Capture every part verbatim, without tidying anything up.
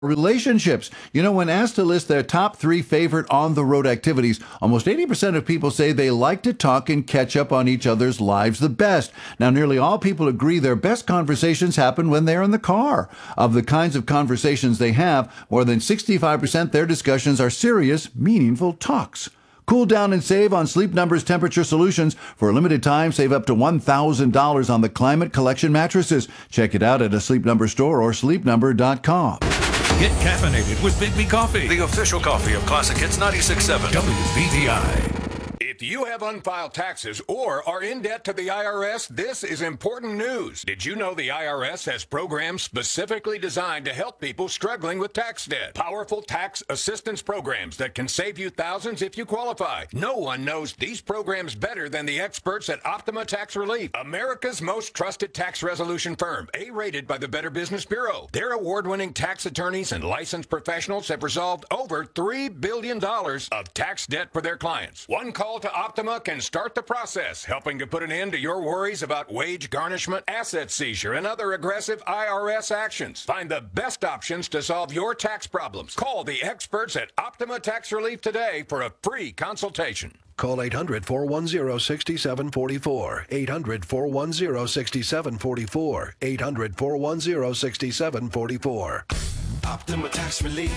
Relationships. You know, when asked to list their top three favorite on-the-road activities, almost eighty percent of people say they like to talk and catch up on each other's lives the best. Now, nearly all people agree their best conversations happen when they're in the car. Of the kinds of conversations they have, more than sixty-five percent their discussions are serious, meaningful talks. Cool down and save on Sleep Number's temperature solutions. For a limited time, save up to one thousand dollars on the Climate Collection mattresses. Check it out at a Sleep Number store or sleep number dot com. Get caffeinated with Big B Coffee, the official coffee of Classic Hits ninety-six point seven W B T I. If you have unfiled taxes or are in debt to the I R S, this is important news. Did you know the I R S has programs specifically designed to help people struggling with tax debt? Powerful tax assistance programs that can save you thousands if you qualify. No one knows these programs better than the experts at Optima Tax Relief, America's most trusted tax resolution firm, A-rated by the Better Business Bureau. Their award-winning tax attorneys and licensed professionals have resolved over three billion dollars of tax debt for their clients. One call to Optima can start the process, helping to put an end to your worries about wage garnishment, asset seizure, and other aggressive I R S actions. Find the best options to solve your tax problems. Call the experts at Optima Tax Relief today for a free consultation. Call eight hundred, four one zero, six seven four four. eight hundred, four one zero, six seven four four. eight hundred, four one zero, six seven four four. Optima Tax Relief.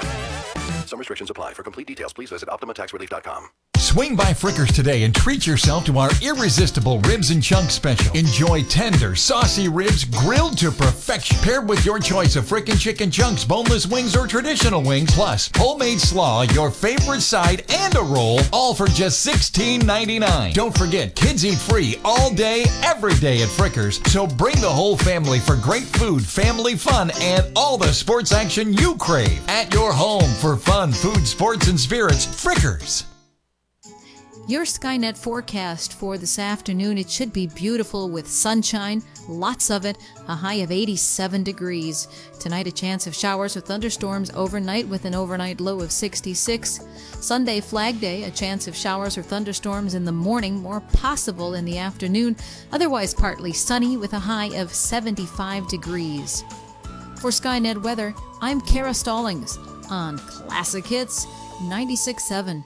Some restrictions apply. For complete details, please visit optima tax relief dot com. Swing by Frickers today and treat yourself to our irresistible ribs and chunks special. Enjoy tender, saucy ribs grilled to perfection, paired with your choice of frickin' chicken chunks, boneless wings, or traditional wings, plus homemade slaw, your favorite side, and a roll, all for just sixteen ninety-nine. Don't forget, kids eat free all day, every day at Frickers, so bring the whole family for great food, family fun, and all the sports action you crave. At your home for fun, food, sports, and spirits, Frickers. Your Skynet forecast for this afternoon, it should be beautiful with sunshine, lots of it, a high of eighty-seven degrees. Tonight, a chance of showers with thunderstorms overnight with an overnight low of sixty-six. Sunday, Flag Day, a chance of showers or thunderstorms in the morning, more possible in the afternoon. Otherwise, partly sunny with a high of seventy-five degrees. For Skynet Weather, I'm Kara Stallings on Classic Hits ninety-six point seven.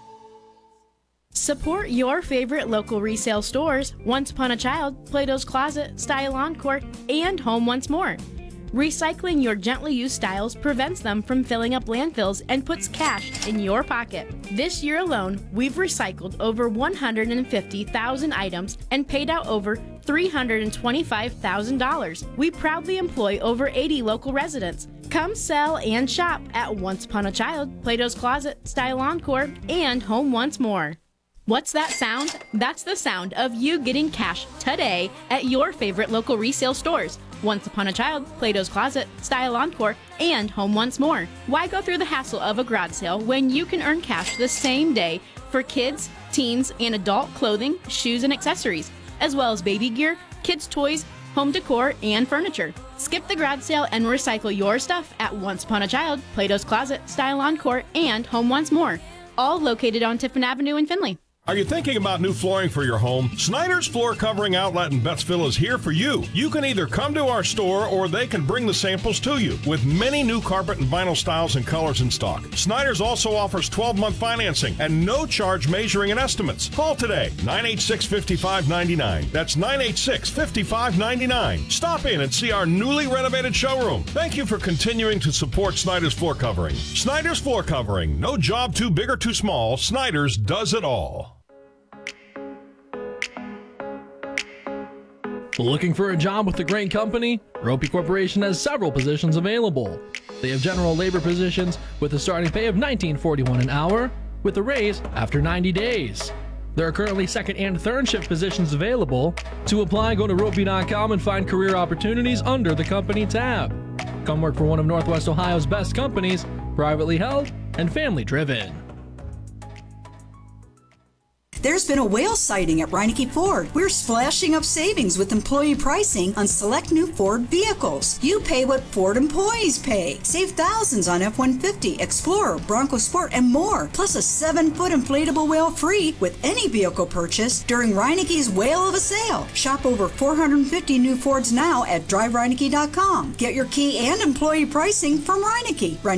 Support your favorite local resale stores, Once Upon a Child, Plato's Closet, Style Encore, and Home Once More. Recycling your gently used styles prevents them from filling up landfills and puts cash in your pocket. This year alone, we've recycled over one hundred fifty thousand items and paid out over three hundred twenty-five thousand dollars. We proudly employ over eighty local residents. Come sell and shop at Once Upon a Child, Plato's Closet, Style Encore, and Home Once More. What's that sound? That's the sound of you getting cash today at your favorite local resale stores. Once Upon a Child, Plato's Closet, Style Encore, and Home Once More. Why go through the hassle of a garage sale when you can earn cash the same day for kids, teens, and adult clothing, shoes, and accessories, as well as baby gear, kids' toys, home decor, and furniture. Skip the garage sale and recycle your stuff at Once Upon a Child, Plato's Closet, Style Encore, and Home Once More. All located on Tiffin Avenue in Findlay. Are you thinking about new flooring for your home? Snyder's Floor Covering Outlet in Bettsville is here for you. You can either come to our store or they can bring the samples to you with many new carpet and vinyl styles and colors in stock. Snyder's also offers twelve month financing and no charge measuring and estimates. Call today, nine eight six, five five nine nine. That's nine eight six, five five nine nine. Stop in and see our newly renovated showroom. Thank you for continuing to support Snyder's Floor Covering. Snyder's Floor Covering. No job too big or too small. Snyder's does it all. Looking for a job with a great company? Ropey Corporation has several positions available. They have general labor positions with a starting pay of nineteen forty-one an hour with a raise after ninety days. There are currently second and third shift positions available. To apply, go to ropey dot com and find career opportunities under the company tab. Come work for one of Northwest Ohio's best companies, privately held and family driven. There's been a whale sighting at Reineke Ford. We're splashing up savings with employee pricing on select new Ford vehicles. You pay what Ford employees pay. Save thousands on F one fifty, Explorer, Bronco Sport, and more. Plus a seven-foot inflatable whale free with any vehicle purchase during Reineke's Whale of a Sale. Shop over four hundred fifty new Fords now at drive reineke dot com. Get your key and employee pricing from Reineke.